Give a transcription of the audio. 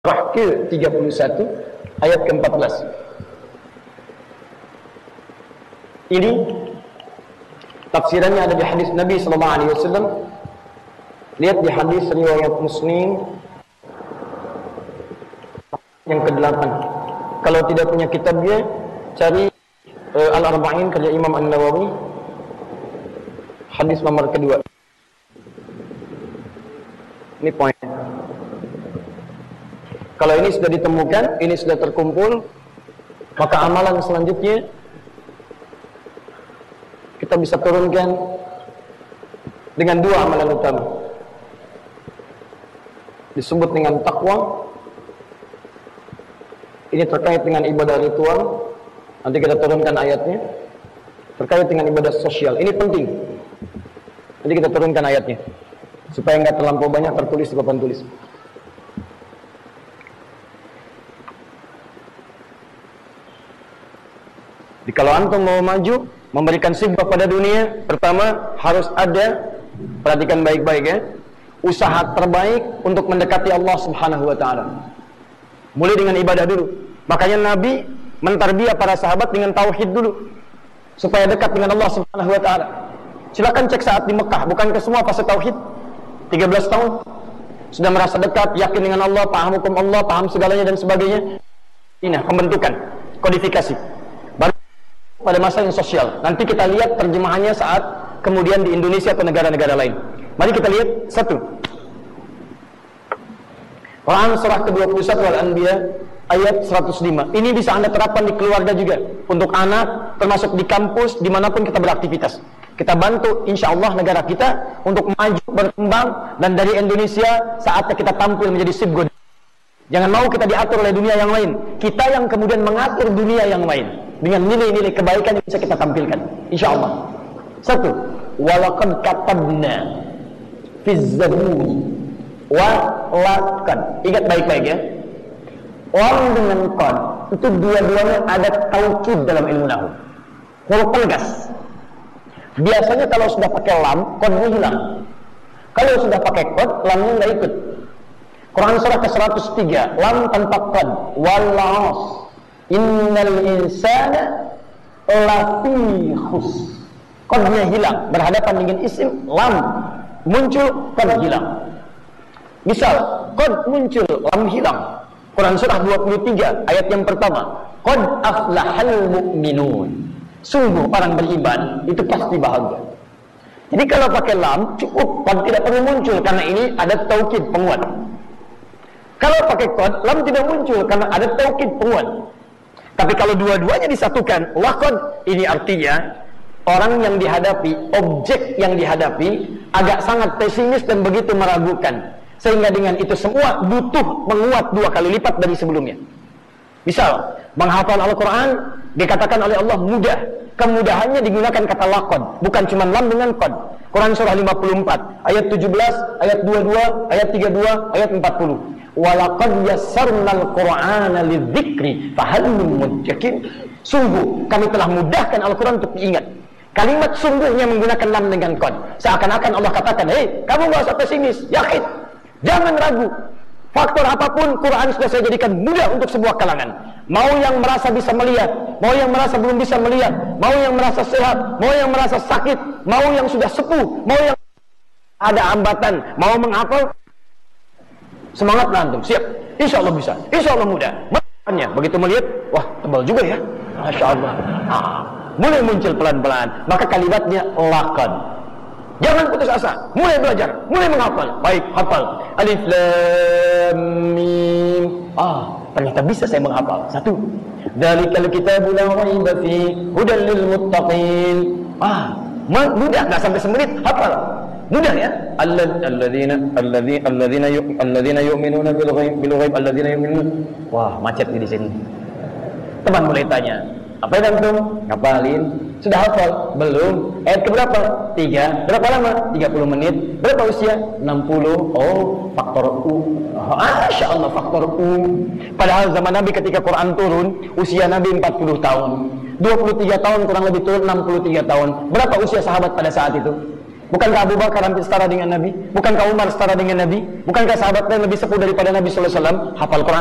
ke-31 ayat ke-14. Ini tafsirannya ada di hadis Nabi sallallahu alaihi wasallam. Lihat di hadis riwayat Muslim yang ke-8. Kalau tidak punya kitabnya, cari Al-Arba'in karya Imam An-Nawawi, hadis nomor kedua. Ini poin. Kalau ini sudah ditemukan, ini sudah terkumpul, maka amalan selanjutnya kita bisa turunkan dengan dua amalan utama. Disebut dengan takwa. Ini terkait dengan ibadah ritual. Nanti kita turunkan ayatnya. Terkait dengan ibadah sosial. Ini penting. Nanti kita turunkan ayatnya, supaya nggak terlampau banyak tertulis di papan tulis. Jadi kalau antum mau maju, memberikan sibah pada dunia, pertama harus ada, perhatikan baik-baik ya, usaha terbaik untuk mendekati Allah Subhanahu wa taala. Mulai dengan ibadah dulu. Makanya Nabi mentarbiyah para sahabat dengan tauhid dulu, supaya dekat dengan Allah Subhanahu wa taala. Silakan cek saat di Mekah, bukankah semua fase tauhid? 13 tahun sudah merasa dekat, yakin dengan Allah, paham hukum Allah, paham segalanya dan sebagainya. Ini pembentukan, kodifikasi. Baru pada masa yang sosial. Nanti kita lihat terjemahannya saat kemudian di Indonesia atau negara-negara lain. Mari kita lihat satu. Quran surah ke-21 Al-Anbiya ayat 105. Ini bisa Anda terapkan di keluarga juga, untuk anak, termasuk di kampus, dimanapun kita beraktivitas. Kita bantu insya Allah negara kita untuk maju, berkembang, dan dari Indonesia saatnya kita tampil menjadi sibgo. Jangan mau kita diatur oleh dunia yang lain. Kita yang kemudian mengatur dunia yang lain dengan nilai-nilai kebaikan yang bisa kita tampilkan insya Allah. Satu, walaqad katabna fi zaburi walaqad. Ingat baik-baik ya, lam dengan qad itu dua-duanya ada taukid dalam ilmu nahwu, huruf penegas. Biasanya kalau sudah pakai lam, qadnya hilang. Kalau sudah pakai qad, lamnya nggak ikut. Quran surah ke-103, lam tanpa qad, wal 'asr innal insana lafi khusr. Qadnya hilang, berhadapan dengan isim lam muncul, qad hilang. Misal qad muncul, lam hilang. Quran surah 23 ayat yang pertama, qad aflahal mu'minun. Sungguh orang beriman itu pasti bahagia. Jadi kalau pakai lam cukup, qad tidak perlu muncul karena ini ada taukid penguat. Kalau pakai qad, lam tidak muncul karena ada taukid penguat. Tapi kalau dua-duanya disatukan, laqad, ini artinya orang yang dihadapi, objek yang dihadapi agak sangat pesimis dan begitu meragukan, sehingga dengan itu semua butuh menguat 2 kali lipat dari sebelumnya. Misal menghafal Al-Quran dikatakan oleh Allah mudah. Kemudahannya digunakan kata laqad, bukan cuma lam dengan qad. Quran surah 54 ayat 17, ayat 22, ayat 32, ayat 40. Walaqad yassarnal Qur'ana lidzikri fahal min muddakir. Sungguh kami telah mudahkan Al-Quran untuk diingat. Kalimat sungguhnya menggunakan lam dengan qad. Seakan-akan Allah katakan, hei kamu gak usah pesimis, yakin, jangan ragu. Faktor apapun Quran sudah saya jadikan mudah untuk sebuah kalangan. Mau yang merasa bisa melihat, mau yang merasa belum bisa melihat, mau yang merasa sehat, mau yang merasa sakit, mau yang sudah sepuh, mau yang ada hambatan, mau menghafal, semangat antum, siap. Insya Allah bisa, insya Allah mudah. Makanya begitu melihat, wah tebal juga ya, masya Allah. Mulai muncul pelan-pelan, maka kalimatnya laqad. Jangan putus asa, mulai belajar, mulai menghafal. Baik, hafal alif lam mim. Ternyata bisa saya menghafal. 1. Dzalikal kitabu la raiba fi hudan lil muttaqin. Mudah, enggak sampai semenit hafal. Mudah ya. Alladzina yu'minuna bil ghaib alladzina yu'minuna. Wah, macet di sini. Teman mulai tanya, apa yang antum ngapalin? Sudah hafal? Belum. Ayat keberapa? 3. Berapa lama? 30 menit. Berapa usia? 60. Oh, faktor U. Masya Allah, faktor U. Padahal zaman Nabi ketika Quran turun, usia Nabi 40 tahun. 23 tahun kurang lebih turun, 63 tahun. Berapa usia sahabat pada saat itu? Bukankah Abu Bakar hampir setara dengan Nabi? Bukankah Umar setara dengan Nabi? Bukankah sahabat lain lebih sepuh daripada Nabi sallallahu alaihi wasallam? Hafal Quran